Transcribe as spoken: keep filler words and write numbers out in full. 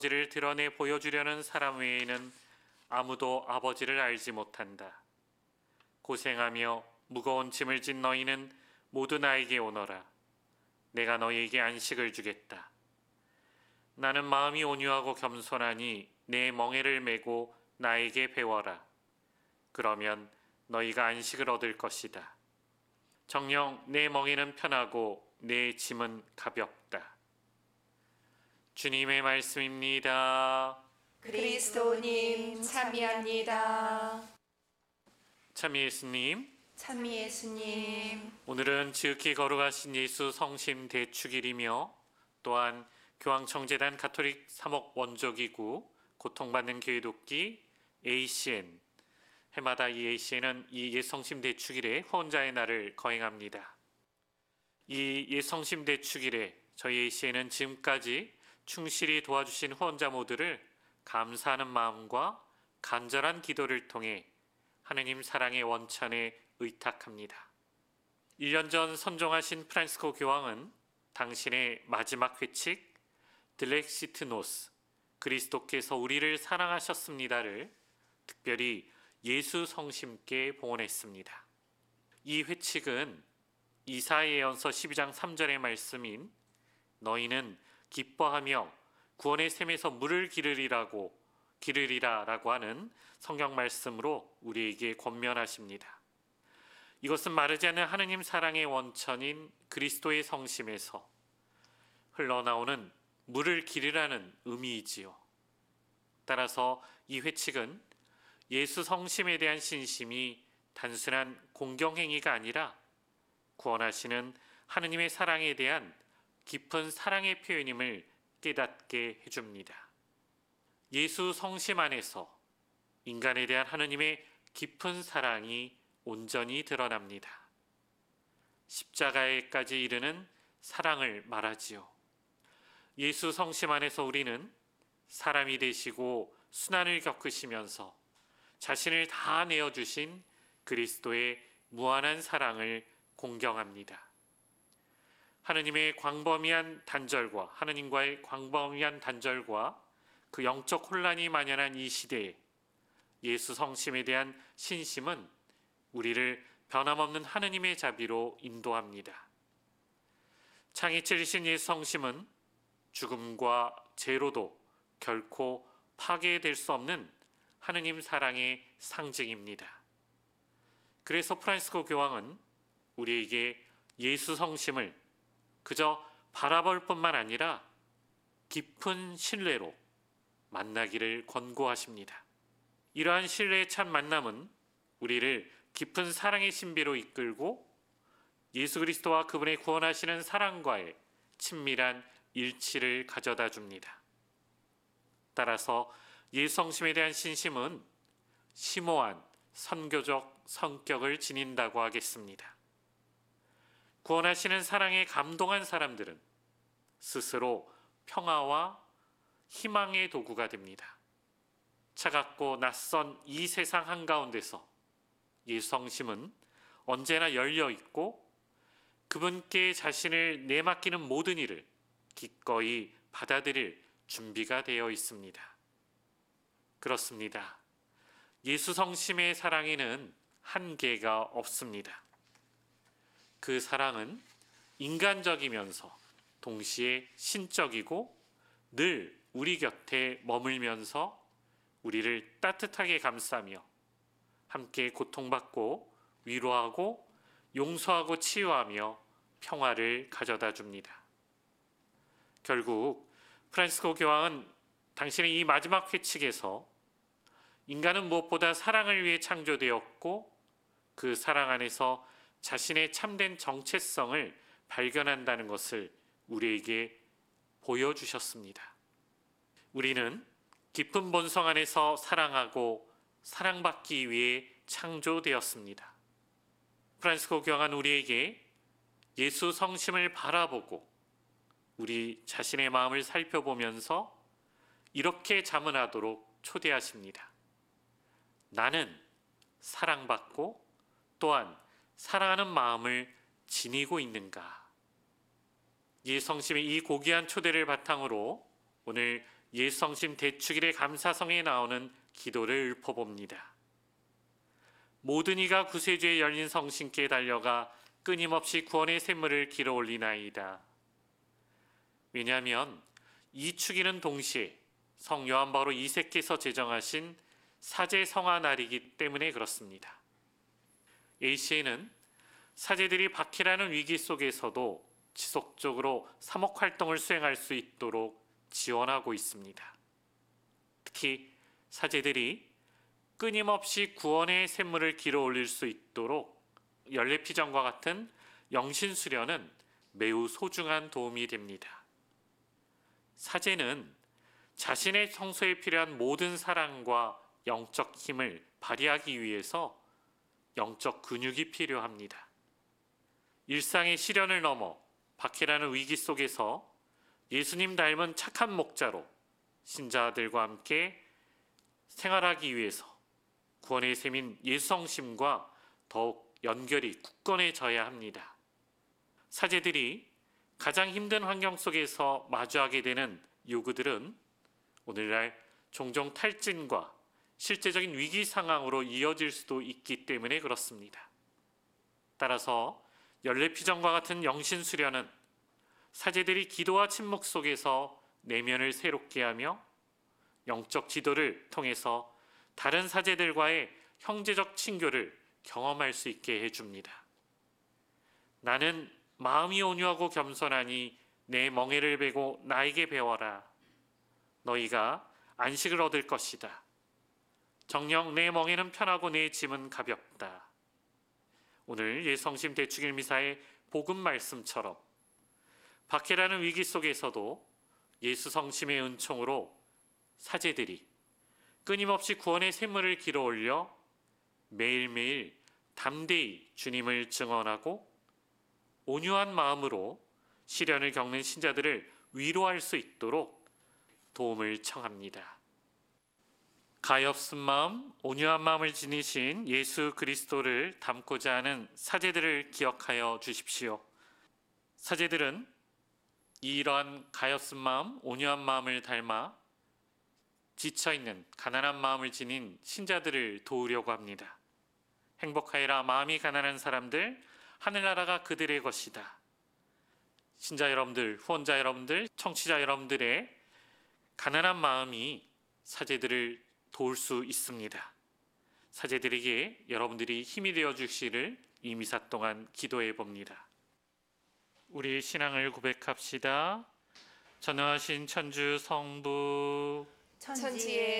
아버지를 드러내 보여주려는 사람 외에는 아무도 아버지를 알지 못한다. 고생하며 무거운 짐을 진 너희는 모두 나에게 오너라. 내가 너희에게 안식을 주겠다. 나는 마음이 온유하고 겸손하니 내 멍에를 메고 나에게 배워라. 그러면 너희가 안식을 얻을 것이다. 정녕 내 멍에는 편하고 내 짐은 가볍다. 주님의 말씀입니다. 그리스도님 참여합니다. 참 예수님, 참 예수님, 오늘은 지극히 거룩하신 예수 성심 대축일이며 또한 교황청재단 가톨릭 삼억 원조기구 고통받는 교회 돕기 에이씨엔, 해마다 이 에이씨엔은 이 예성심 대축일에 후원자의 날을 거행합니다. 이 예성심 대축일에 저희 에이씨엔은 지금까지 충실히 도와주신 후원자 모두를 감사하는 마음과 간절한 기도를 통해 하느님 사랑의 원천에 의탁합니다. 일 년 전 선종하신 프란시스코 교황은 당신의 마지막 회칙 들렉시트 노스, 그리스도께서 우리를 사랑하셨습니다를 특별히 예수 성심께 봉헌했습니다. 이 회칙은 이사야서 십이 장 삼 절의 말씀인 너희는 기뻐하며 구원의 샘에서 물을 기르리라고 기르리라라고 하는 성경 말씀으로 우리에게 권면하십니다. 이것은 마르지 않는 하느님 사랑의 원천인 그리스도의 성심에서 흘러나오는 물을 기르라는 의미이지요. 따라서 이 회칙은 예수 성심에 대한 신심이 단순한 공경행위가 아니라 구원하시는 하느님의 사랑에 대한 깊은 사랑의 표현임을 깨닫게 해줍니다. 예수 성심 안에서 인간에 대한 하느님의 깊은 사랑이 온전히 드러납니다. 십자가에까지 이르는 사랑을 말하지요. 예수 성심 안에서 우리는 사람이 되시고 순환을 겪으시면서 자신을 다 내어주신 그리스도의 무한한 사랑을 공경합니다. 하느님의 광범위한 단절과 하느님과의 광범위한 단절과 그 영적 혼란이 만연한 이 시대에 예수 성심에 대한 신심은 우리를 변함없는 하느님의 자비로 인도합니다. 창이치르신 예수 성심은 죽음과 죄로도 결코 파괴될 수 없는 하느님 사랑의 상징입니다. 그래서 프란시스코 교황은 우리에게 예수 성심을 그저 바라볼 뿐만 아니라 깊은 신뢰로 만나기를 권고하십니다. 이러한 신뢰의 첫 만남은 우리를 깊은 사랑의 신비로 이끌고 예수 그리스도와 그분의 구원하시는 사랑과의 친밀한 일치를 가져다 줍니다. 따라서 예수 성심에 대한 신심은 심오한 선교적 성격을 지닌다고 하겠습니다. 구원하시는 사랑에 감동한 사람들은 스스로 평화와 희망의 도구가 됩니다. 차갑고 낯선 이 세상 한가운데서 예수 성심은 언제나 열려 있고 그분께 자신을 내맡기는 모든 일을 기꺼이 받아들일 준비가 되어 있습니다. 그렇습니다. 예수 성심의 사랑에는 한계가 없습니다. 그 사랑은 인간적이면서 동시에 신적이고 늘 우리 곁에 머물면서 우리를 따뜻하게 감싸며 함께 고통받고 위로하고 용서하고 치유하며 평화를 가져다 줍니다. 결국 프란시스코 교황은 당신의 이 마지막 회칙에서 인간은 무엇보다 사랑을 위해 창조되었고 그 사랑 안에서 자신의 참된 정체성을 발견한다는 것을 우리에게 보여주셨습니다. 우리는 깊은 본성 안에서 사랑하고 사랑받기 위해 창조되었습니다. 프란시스코 교황은 우리에게 예수 성심을 바라보고 우리 자신의 마음을 살펴보면서 이렇게 자문하도록 초대하십니다. 나는 사랑받고 또한 사랑하는 마음을 지니고 있는가? 예수 성심의 이 고귀한 초대를 바탕으로 오늘 예수 성심 대축일의 감사성에 나오는 기도를 읊어봅니다. 모든 이가 구세주의 열린 성신께 달려가 끊임없이 구원의 샘물을 길어 올리나이다. 왜냐하면 이 축일은 동시에 성 요한 바오로 이 세께서 제정하신 사제 성화 날이기 때문에 그렇습니다. 에이씨에는 사제들이 박해라는 위기 속에서도 지속적으로 사목 활동을 수행할 수 있도록 지원하고 있습니다. 특히 사제들이 끊임없이 구원의 샘물을 길어 올릴 수 있도록 연례피정과 같은 영신 수련은 매우 소중한 도움이 됩니다. 사제는 자신의 성소에 필요한 모든 사랑과 영적 힘을 발휘하기 위해서 영적 근육이 필요합니다. 일상의 시련을 넘어 박해라는 위기 속에서 예수님 닮은 착한 목자로 신자들과 함께 생활하기 위해서 구원의 셈인 예수 성심과 더욱 연결이 굳건해져야 합니다. 사제들이 가장 힘든 환경 속에서 마주하게 되는 요구들은 오늘날 종종 탈진과 실제적인 위기 상황으로 이어질 수도 있기 때문에 그렇습니다. 따라서 연례피정과 같은 영신 수련은 사제들이 기도와 침묵 속에서 내면을 새롭게 하며 영적 지도를 통해서 다른 사제들과의 형제적 친교를 경험할 수 있게 해줍니다. 나는 마음이 온유하고 겸손하니 내 멍에를 베고 나에게 배워라. 너희가 안식을 얻을 것이다. 정녕 내 멍에는 편하고 내 짐은 가볍다. 오늘 예성심 대축일 미사의 복음 말씀처럼 박해라는 위기 속에서도 예수 성심의 은총으로 사제들이 끊임없이 구원의 샘물을 길어 올려 매일매일 담대히 주님을 증언하고 온유한 마음으로 시련을 겪는 신자들을 위로할 수 있도록 도움을 청합니다. 가엾은 마음, 온유한 마음을 지니신 예수 그리스도를 닮고자 하는 사제들을 기억하여 주십시오. 사제들은 이러한 가엾은 마음, 온유한 마음을 닮아 지쳐있는 가난한 마음을 지닌 신자들을 도우려고 합니다. 행복하여라 마음이 가난한 사람들, 하늘나라가 그들의 것이다. 신자 여러분들, 후원자 여러분들, 청취자 여러분들의 가난한 마음이 사제들을 도울 수 있습니다. 사제들에게 여러분들이 힘이 되어 주시기를 이 미사 동안 기도해 봅니다. 우리 신앙을 고백합시다. 전능하신 천주 성부 천지의